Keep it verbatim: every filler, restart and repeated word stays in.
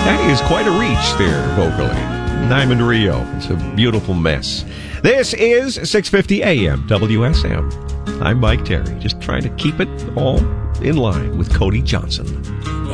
That is quite a reach there, vocally. Diamond Rio. It's a beautiful mess. This is six fifty A M W S M. I'm Mike Terry, just trying to keep it all in line with Cody Johnson.